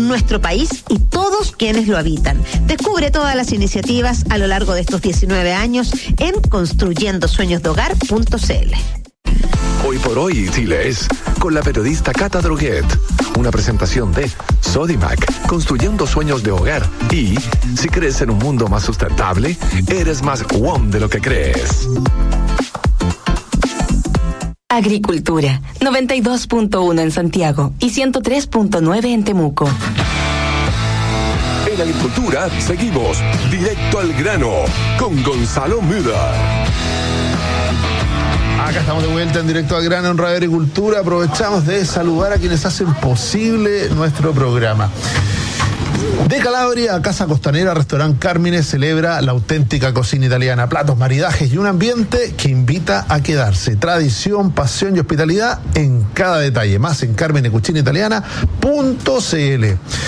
nuestro país y todos quienes lo habitan. Descubre todas las iniciativas a lo largo de estos 19 años en construyendosueñosdehogar.cl. Hoy por hoy, Chile es con la periodista Cata Droguet. Una presentación de Sodimac, construyendo sueños de hogar. Y si crees en un mundo más sustentable, eres más WOM de lo que crees. Agricultura, 92.1 en Santiago y 103.9 en Temuco. En Agricultura seguimos directo al grano con Gonzalo Müller. Acá estamos de vuelta en Directo al Grano en Radio Agricultura. Aprovechamos de saludar a quienes hacen posible nuestro programa. De Calabria a Casa Costanera, Restaurante Cármenes celebra la auténtica cocina italiana. Platos, maridajes y un ambiente que invita a quedarse. Tradición, pasión y hospitalidad en cada detalle. Más en carmenecucinaitaliana.cl.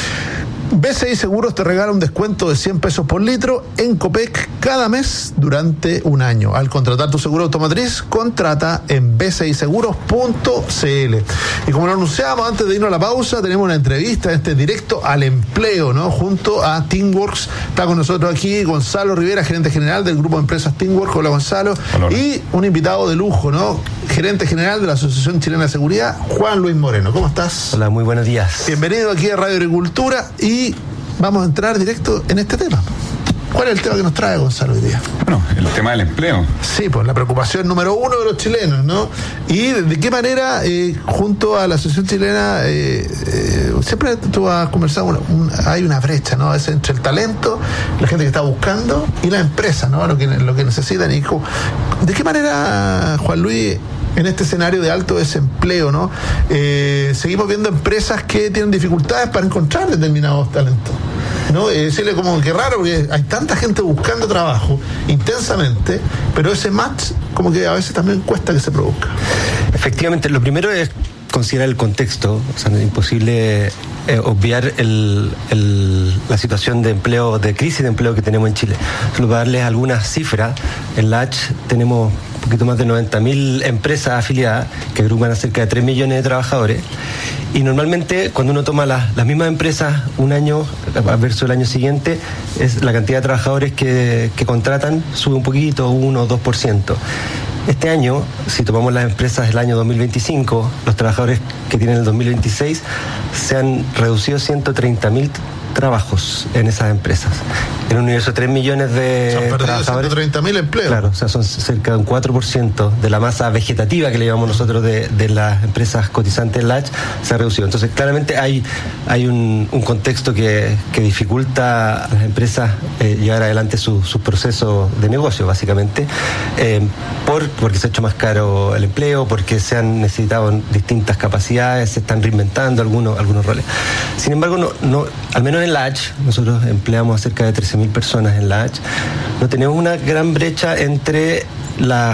BCI Seguros te regala un descuento de 100 pesos por litro en Copec cada mes durante un año. Al contratar tu seguro automotriz, contrata en bciseguros.cl. Y como lo anunciábamos antes de irnos a la pausa, tenemos una entrevista, directo al empleo, ¿no? Junto a Teamworks. Está con nosotros aquí Gonzalo Rivera, gerente general del grupo de empresas Teamworks. Hola, Gonzalo. Hola. Y un invitado de lujo, ¿no? Gerente general de la Asociación Chilena de Seguridad, Juan Luis Moreno. ¿Cómo estás? Hola, muy buenos días. Bienvenido aquí a Radio Agricultura y vamos a entrar directo en este tema. ¿Cuál es el tema que nos trae Gonzalo hoy día? Bueno, el tema del empleo. Sí, pues la preocupación número uno de los chilenos, ¿no? Y de qué manera, junto a la Asociación Chilena, siempre tú has conversado, hay una brecha, ¿no? A veces entre el talento, la gente que está buscando, y la empresa, ¿no? Lo que necesitan. Y ¿de qué manera, Juan Luis, en este escenario de alto desempleo, ¿no? Seguimos viendo empresas que tienen dificultades para encontrar determinados talentos, ¿no? Decirle como que raro, porque hay tanta gente buscando trabajo intensamente, pero ese match como que a veces también cuesta que se produzca. Efectivamente, lo primero es considerar el contexto. O sea, es imposible obviar la situación de empleo, de crisis de empleo que tenemos en Chile. Solo para darles algunas cifras, en la H tenemos un poquito más de 90.000 empresas afiliadas que agrupan a cerca de 3 millones de trabajadores. Y normalmente cuando uno toma las mismas empresas un año versus el año siguiente, es la cantidad de trabajadores que contratan sube un poquito, 1 o 2%. Este año, si tomamos las empresas del año 2025, los trabajadores que tienen el 2026 se han reducido 130.000 trabajos en esas empresas. En un universo de 3 millones de trabajadores. 130.000 empleos. Claro, o sea, son cerca de un 4% de la masa vegetativa que le llamamos nosotros de las empresas cotizantes LACH, se ha reducido. Entonces, claramente hay un contexto que dificulta a las empresas llevar adelante sus procesos de negocio, básicamente, porque se ha hecho más caro el empleo, porque se han necesitado distintas capacidades, se están reinventando algunos roles. Sin embargo, no, al menos en la H, nosotros empleamos a cerca de 13.000 personas en la H, no tenemos una gran brecha entre las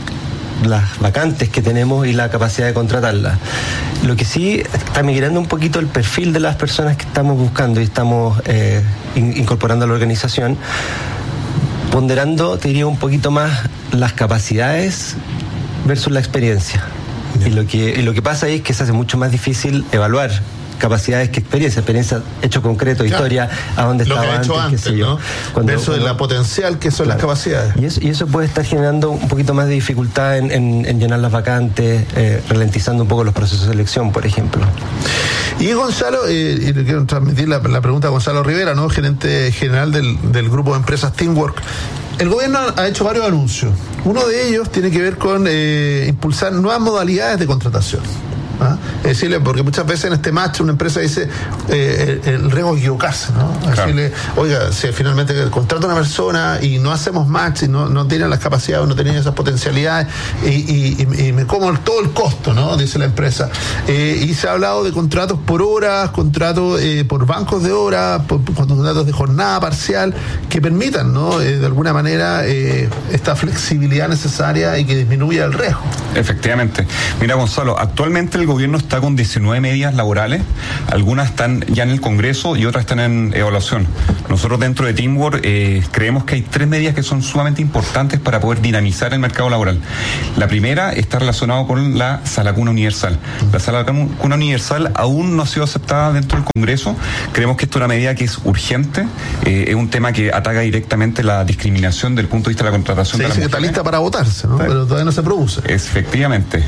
vacantes que tenemos y la capacidad de contratarlas. Lo que sí está migrando un poquito el perfil de las personas que estamos buscando y estamos incorporando a la organización, ponderando, te diría, un poquito más las capacidades versus la experiencia. Y lo que pasa ahí es que se hace mucho más difícil evaluar capacidades que experiencia hecho concreto, claro, historia, a dónde estaba antes, qué sé yo. ¿No? Eso es la potencial que son, claro, las capacidades. Y eso puede estar generando un poquito más de dificultad en llenar las vacantes, ralentizando un poco los procesos de selección, por ejemplo. Y Gonzalo, y le quiero transmitir la pregunta a Gonzalo Rivera, ¿no? Gerente general del grupo de empresas Teamworks. El gobierno ha hecho varios anuncios. Uno de ellos tiene que ver con impulsar nuevas modalidades de contratación. Es decirle, porque muchas veces en este match una empresa dice el riesgo de equivocarse, ¿no? Claro. Decirle, oiga, si finalmente contrata a una persona y no hacemos match y no tienen las capacidades, no tienen esas potencialidades y me como todo el costo, ¿no? Dice la empresa. Y se ha hablado de contratos por horas, contratos por bancos de horas, por contratos de jornada parcial, que permitan, ¿no? De alguna manera esta flexibilidad necesaria y que disminuya el riesgo. Efectivamente. Mira, Gonzalo, actualmente el gobierno está con 19 medidas laborales, algunas están ya en el Congreso y otras están en evaluación. Nosotros dentro de Teamwork creemos que hay 3 medidas que son sumamente importantes para poder dinamizar el mercado laboral. La primera está relacionada con la sala cuna universal. La sala cuna universal aún no ha sido aceptada dentro del Congreso. Creemos que esto es una medida que es urgente, es un tema que ataca directamente la discriminación desde el punto de vista de la contratación. Se dice que está lista para votarse, ¿no? Pero todavía no se produce. Efectivamente.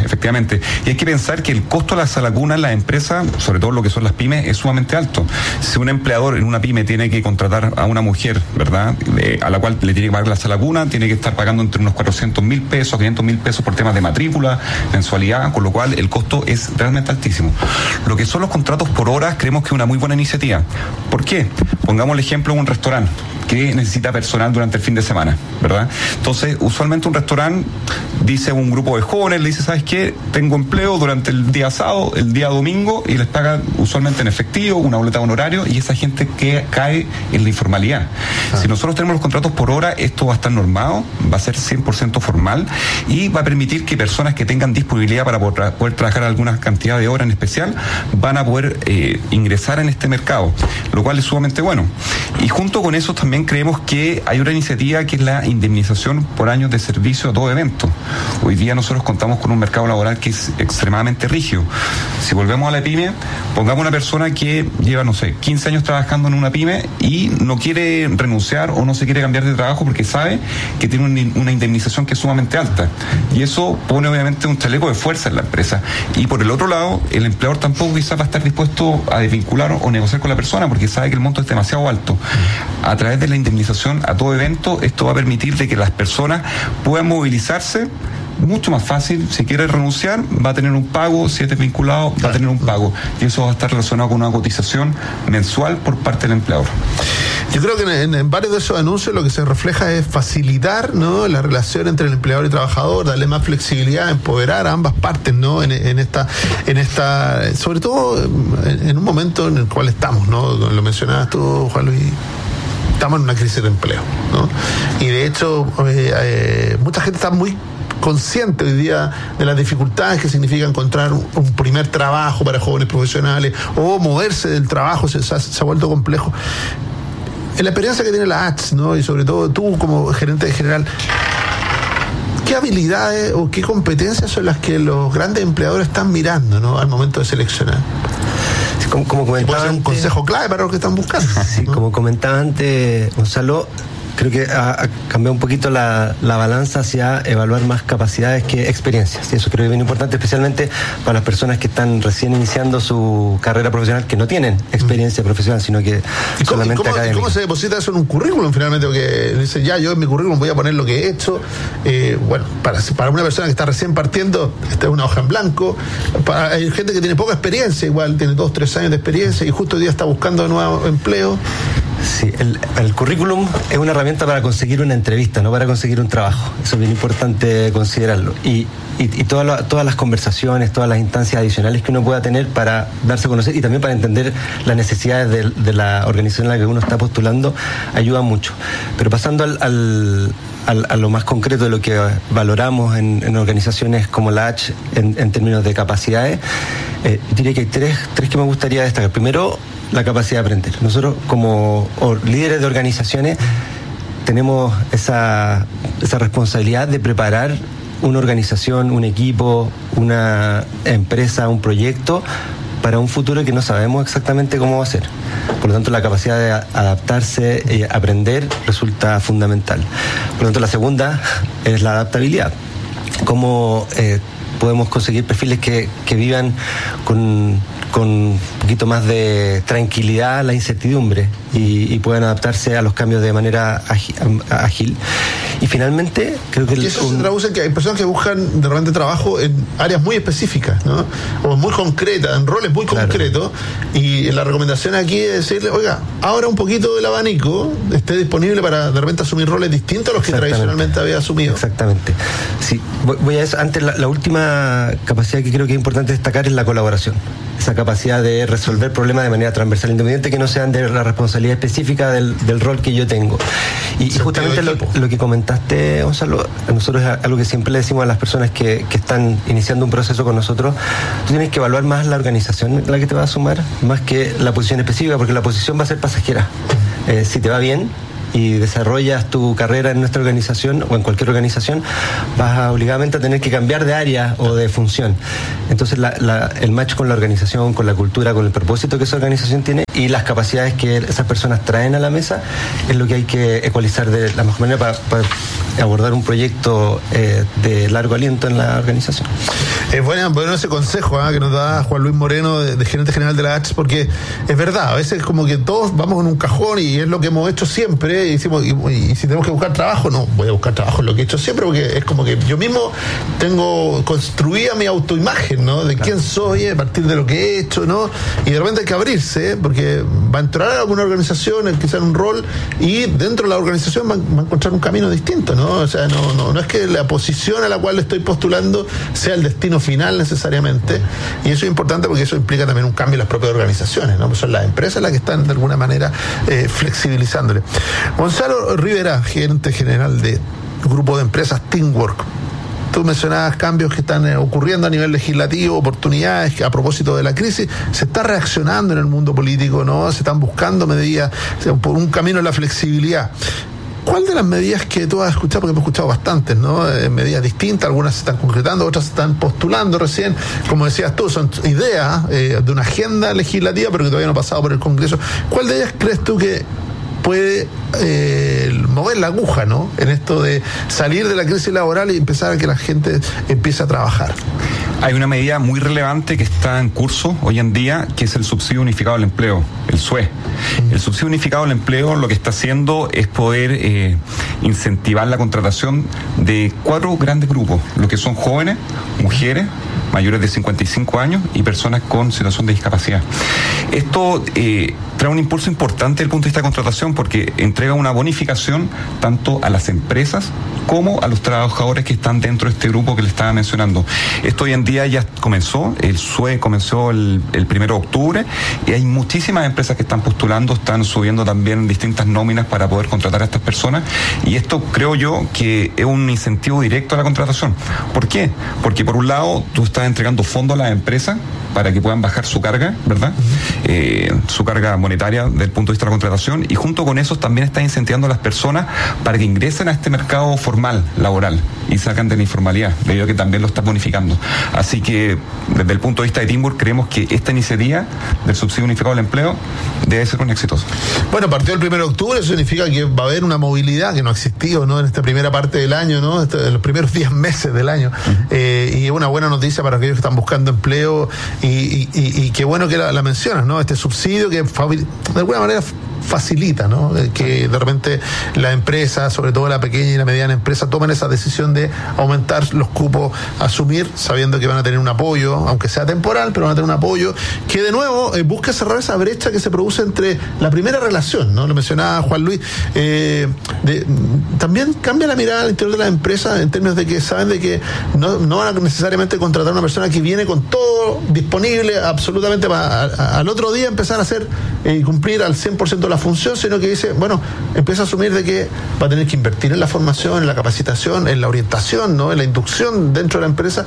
Y hay que pensar que el costo de la sala cuna en las empresas, sobre todo lo que son las pymes, es sumamente alto. Si un empleador en una pyme tiene que contratar a una mujer, ¿verdad?, a la cual le tiene que pagar la sala cuna, tiene que estar pagando entre unos 400.000 pesos, 500.000 pesos por temas de matrícula, mensualidad, con lo cual el costo es realmente altísimo. Lo que son los contratos por horas, creemos que es una muy buena iniciativa. ¿Por qué? Pongamos el ejemplo de un restaurante que necesita personal durante el fin de semana, ¿verdad? Entonces, usualmente un restaurante dice a un grupo de jóvenes, le dice, ¿sabes qué? Tengo empleo durante el día sábado, el día domingo, y les paga usualmente en efectivo, una boleta de honorario, y esa gente que cae en la informalidad. Si nosotros tenemos los contratos por hora, esto va a estar normado, va a ser 100% formal, y va a permitir que personas que tengan disponibilidad para poder trabajar alguna cantidad de horas en especial, van a poder ingresar en este mercado, lo cual es sumamente bueno. Y junto con eso también creemos que hay una iniciativa que es la indemnización por años de servicio a todo evento. Hoy día nosotros contamos con un mercado laboral que es extremadamente rígido. Si volvemos a la pyme, pongamos una persona que lleva, 15 años trabajando en una pyme y no quiere renunciar o no se quiere cambiar de trabajo porque sabe que tiene una indemnización que es sumamente alta. Y eso pone obviamente un chaleco de fuerza en la empresa. Y por el otro lado, el empleador tampoco quizás va a estar dispuesto a desvincular o negociar con la persona porque sabe que el monto es demasiado alto. A través de la indemnización a todo evento, esto va a permitir de que las personas puedan movilizarse mucho más fácil. Si quiere renunciar, va a tener un pago; si es desvinculado, va a tener un pago, y eso va a estar relacionado con una cotización mensual por parte del empleador. Yo creo que en varios de esos anuncios lo que se refleja es facilitar, ¿no?, la relación entre el empleador y trabajador, darle más flexibilidad, empoderar a ambas partes, ¿no?, en esta, sobre todo en un momento en el cual estamos, ¿no? Lo mencionabas tú, Juan Luis. Estamos en una crisis de empleo, ¿no? Y de hecho, mucha gente está muy consciente hoy día de las dificultades que significa encontrar un primer trabajo para jóvenes profesionales o moverse del trabajo, se ha vuelto complejo. En la experiencia que tiene la ACH, ¿no?, y sobre todo tú como gerente general, ¿qué habilidades o qué competencias son las que los grandes empleadores están mirando, ¿no?, al momento de seleccionar? Como comentaba, puede ser un consejo clave para los que están buscando. Sí, ¿no? Como comentaba antes Gonzalo, creo que ha cambiado un poquito la balanza hacia evaluar más capacidades que experiencias. Y eso creo que es bien importante, especialmente para las personas que están recién iniciando su carrera profesional, que no tienen experiencia profesional, sino que solamente académica. ¿Cómo se deposita eso en un currículum finalmente? Porque dice, yo en mi currículum voy a poner lo que he hecho. Bueno, para una persona que está recién partiendo, esta es una hoja en blanco. Hay gente que tiene poca experiencia, igual tiene 2-3 años de experiencia y justo hoy día está buscando nuevo empleo. Sí, el currículum es una herramienta para conseguir una entrevista, no para conseguir un trabajo. Eso es bien importante considerarlo. Y todas las conversaciones, todas las instancias adicionales que uno pueda tener para darse a conocer y también para entender las necesidades de la organización en la que uno está postulando, ayuda mucho. Pero pasando a lo más concreto de lo que valoramos en organizaciones como la H en términos de capacidades, diría que hay tres que me gustaría destacar. Primero, la capacidad de aprender. Nosotros como líderes de organizaciones tenemos esa responsabilidad de preparar una organización, un equipo, una empresa, un proyecto para un futuro que no sabemos exactamente cómo va a ser. Por lo tanto, la capacidad de adaptarse, aprender, resulta fundamental. Por lo tanto, la segunda es la adaptabilidad. Cómo podemos conseguir perfiles que vivan con un poquito más de tranquilidad a la incertidumbre y puedan adaptarse a los cambios de manera ágil. Y finalmente, creo que... Y eso se traduce en que hay personas que buscan de repente trabajo en áreas muy específicas, ¿no?, o muy concretas, en roles muy concretos, y la recomendación aquí es decirle, oiga, ahora un poquito del abanico, esté disponible para de repente asumir roles distintos a los que tradicionalmente había asumido. Exactamente. Sí, voy a eso. Antes, la última capacidad que creo que es importante destacar es la colaboración. esa capacidad de resolver problemas de manera transversal, independiente que no sean de la responsabilidad específica del rol que yo tengo. Y justamente lo que comentaste, Gonzalo, nosotros es algo que siempre le decimos a las personas que están iniciando un proceso con nosotros: tú tienes que evaluar más la organización a la que te vas a sumar, más que la posición específica, porque la posición va a ser pasajera. Si te va bien y desarrollas tu carrera en nuestra organización o en cualquier organización, vas obligadamente a tener que cambiar de área o de función. Entonces el match con la organización, con la cultura, con el propósito que esa organización tiene y las capacidades que esas personas traen a la mesa es lo que hay que ecualizar de la mejor manera para abordar un proyecto de largo aliento en la organización. Es bueno ese consejo que nos da Juan Luis Moreno, de gerente general de la H, porque es verdad, a veces como que todos vamos en un cajón y es lo que hemos hecho siempre, y decimos, y si tenemos que buscar trabajo, no, voy a buscar trabajo en lo que he hecho siempre, porque es como que yo mismo tengo construida mi autoimagen, ¿no? De quién soy a partir de lo que he hecho, ¿no? Y de repente hay que abrirse, porque va a entrar a alguna organización, quizá en un rol, y dentro de la organización va a encontrar un camino distinto, ¿no? O sea, no es que la posición a la cual estoy postulando sea el destino final necesariamente, y eso es importante porque eso implica también un cambio en las propias organizaciones, ¿no? Pues son las empresas las que están de alguna manera flexibilizándole. Gonzalo Rivera, gerente general de grupo de empresas Teamwork. Tú mencionabas cambios que están ocurriendo a nivel legislativo, oportunidades que a propósito de la crisis, se está reaccionando en el mundo político, ¿no? Se están buscando medidas por un camino en la flexibilidad. ¿Cuál de las medidas que tú has escuchado, porque hemos escuchado bastantes, ¿no? Medidas distintas, algunas se están concretando, otras se están postulando recién, como decías tú, son ideas de una agenda legislativa, pero que todavía no ha pasado por el Congreso. ¿Cuál de ellas crees tú que puede mover la aguja, ¿no? En esto de salir de la crisis laboral y empezar a que la gente empiece a trabajar? Hay una medida muy relevante que está en curso hoy en día, que es el subsidio unificado al empleo, el SUE. El subsidio unificado al empleo lo que está haciendo es poder incentivar la contratación de 4 grandes grupos, lo que son jóvenes, mujeres, mayores de 55 años y personas con situación de discapacidad. Esto trae un impulso importante desde el punto de vista de contratación porque entrega una bonificación tanto a las empresas como a los trabajadores que están dentro de este grupo que le estaba mencionando. Esto hoy en día ya comenzó, el SUE comenzó el 1 de octubre y hay muchísimas empresas que están postulando, están subiendo también distintas nóminas para poder contratar a estas personas y esto creo yo que es un incentivo directo a la contratación. ¿Por qué? Porque por un lado tú estás entregando fondos a las empresas para que puedan bajar su carga, ¿verdad? Su carga monetaria desde el punto de vista de la contratación y junto con eso también está incentivando a las personas para que ingresen a este mercado formal, laboral y salgan de la informalidad, debido a que también lo está bonificando. Así que desde el punto de vista de Teamwork creemos que esta iniciativa del subsidio unificado al empleo debe ser un exitoso. Bueno, partió el 1 de octubre, eso significa que va a haber una movilidad que no ha existido, ¿no? En esta primera parte del año, ¿no? En los primeros 10 meses del año. Y es una buena noticia para aquellos que están buscando empleo y qué bueno que la mencionas, ¿no? Este subsidio que de alguna manera facilita, ¿no? Que de repente la empresa, sobre todo la pequeña y la mediana empresa, tomen esa decisión de aumentar los cupos, asumir, sabiendo que van a tener un apoyo, aunque sea temporal, pero van a tener un apoyo que de nuevo busca cerrar esa brecha que se produce entre la primera relación, ¿no? Lo mencionaba Juan Luis, también cambia la mirada al interior de las empresas en términos de que saben de que no van a necesariamente contratar a una persona que viene con todo disponible absolutamente para al otro día empezar a hacer y cumplir al 100% la función, sino que dice, bueno, empieza a asumir de que va a tener que invertir en la formación, en la capacitación, en la orientación, ¿no? En la inducción dentro de la empresa.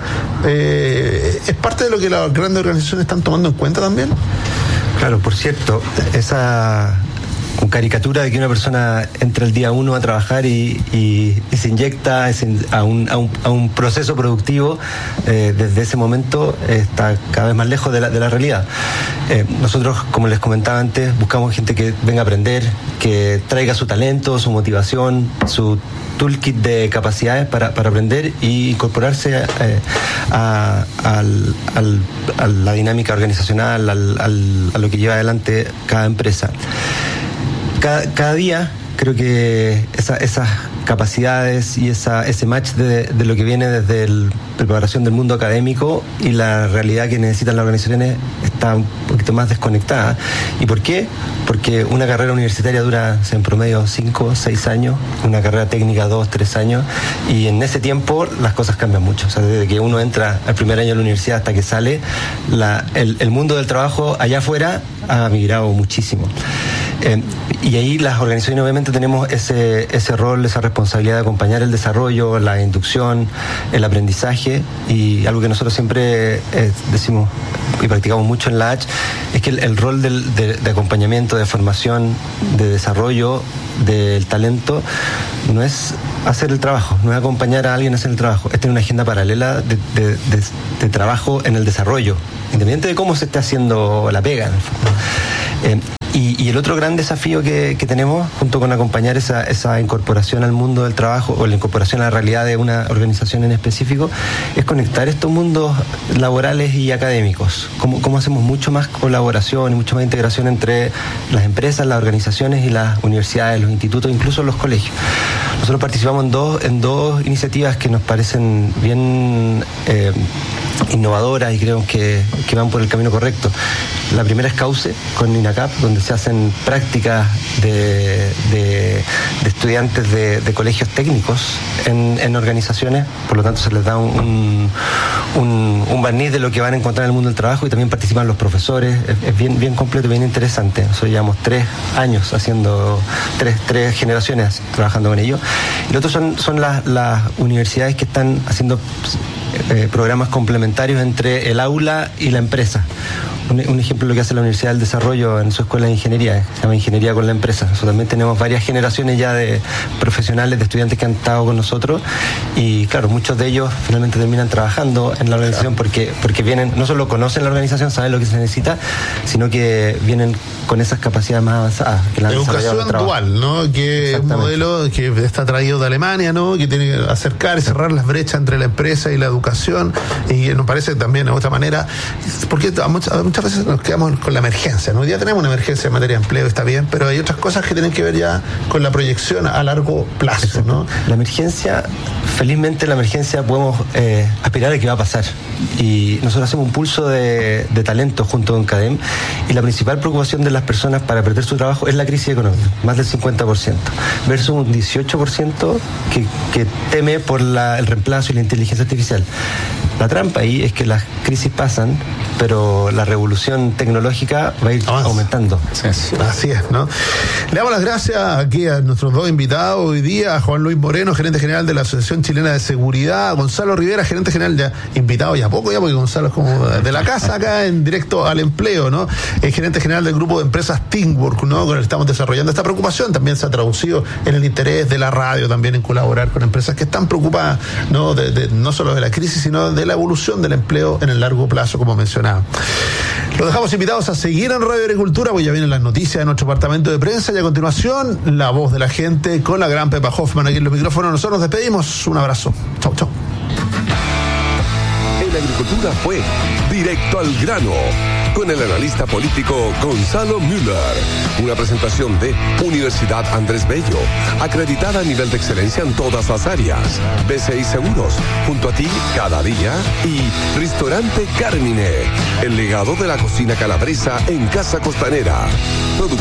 ¿Es parte de lo que las grandes organizaciones están tomando en cuenta también? Claro, por cierto, esa con caricatura de que una persona entra el día 1 a trabajar y se inyecta a un proceso productivo, desde ese momento está cada vez más lejos de la realidad. Nosotros, como les comentaba antes, buscamos gente que venga a aprender, que traiga su talento, su motivación, su toolkit de capacidades para aprender y incorporarse a la dinámica organizacional, a lo que lleva adelante cada empresa. Cada día creo que esas capacidades y ese match de lo que viene desde la preparación del mundo académico y la realidad que necesitan las organizaciones está un poquito más desconectada. ¿Y por qué? Porque una carrera universitaria dura en promedio 5 o 6 años, una carrera técnica 2 o 3 años, y en ese tiempo las cosas cambian mucho. O sea, desde que uno entra al primer año de la universidad hasta que sale, el mundo del trabajo allá afuera ha migrado muchísimo. Y ahí las organizaciones obviamente tenemos ese rol, esa responsabilidad de acompañar el desarrollo, la inducción, el aprendizaje, y algo que nosotros siempre decimos y practicamos mucho en la H es que el rol de acompañamiento, de formación, de desarrollo del talento no es hacer el trabajo, no es acompañar a alguien a hacer el trabajo, es tener una agenda paralela de trabajo en el desarrollo, independiente de cómo se esté haciendo la pega, en el fondo. Y el otro gran desafío que tenemos, junto con acompañar esa incorporación al mundo del trabajo o la incorporación a la realidad de una organización en específico, es conectar estos mundos laborales y académicos. Cómo hacemos mucho más colaboración y mucho más integración entre las empresas, las organizaciones y las universidades, los institutos, incluso los colegios. Nosotros participamos en dos iniciativas que nos parecen bien innovadoras y creo que van por el camino correcto. La primera es Cauce, con INACAP, donde se hacen prácticas de estudiantes de colegios técnicos en organizaciones, por lo tanto se les da un barniz de lo que van a encontrar en el mundo del trabajo, y también participan los profesores. Es bien completo, bien interesante. Nosotros llevamos 3 años haciendo, tres generaciones trabajando con ellos. Y lo otro son las universidades que están haciendo programas complementarios entre el aula y la empresa. Un ejemplo es lo que hace la Universidad del Desarrollo en su escuela de ingeniería, se llama Ingeniería con la Empresa. Nosotros también tenemos varias generaciones ya de profesionales, de estudiantes que han estado con nosotros, y claro, muchos de ellos finalmente terminan trabajando en la organización porque vienen, no solo conocen la organización, saben lo que se necesita, sino que vienen con esas capacidades más avanzadas. Que la educación dual, ¿no? Que es un modelo que está traído de Alemania, ¿no? Que tiene que acercar y cerrar las brechas entre la empresa y la educación, y nos parece también de otra manera, porque muchas veces nos quedamos con la emergencia, ¿no? Hoy día tenemos una emergencia en materia de empleo, está bien, pero hay otras cosas que tienen que ver ya con la proyección a largo plazo, ¿no? La emergencia, felizmente la emergencia podemos aspirar a que va a pasar, y nosotros hacemos un pulso de talento junto con CADEM, y la principal preocupación de las personas para perder su trabajo es la crisis económica, más del 50%, versus un 18% que teme por el reemplazo y la inteligencia artificial. La trampa ahí es que las crisis pasan, pero la revolución tecnológica va a ir aumentando. Sí. Así es, ¿no? Le damos las gracias aquí a nuestros dos invitados hoy día, a Juan Luis Moreno, gerente general de la Asociación Chilena de Seguridad, a Gonzalo Rivera, gerente general, ya invitado ya poco, porque Gonzalo es como de la casa acá en Directo al Empleo, ¿no? Es gerente general del grupo de empresas Teamwork, ¿no? Con el que estamos desarrollando esta preocupación. También se ha traducido en el interés de la radio también en colaborar con empresas que están preocupadas, ¿no? No solo de la crisis, sino de la evolución del empleo en el largo plazo, como mencionaba. Los dejamos invitados a seguir en Radio Agricultura, porque ya vienen las noticias de nuestro departamento de prensa, y a continuación la voz de la gente con la gran Pepa Hoffman aquí en los micrófonos. Nosotros nos despedimos. Un abrazo. Chau. En Agricultura fue Directo al Grano, con el analista político Gonzalo Müller. Una presentación de Universidad Andrés Bello, acreditada a nivel de excelencia en todas las áreas. BCI Seguros, junto a ti cada día. Y Ristorante Carmine, el legado de la cocina calabresa en Casa Costanera.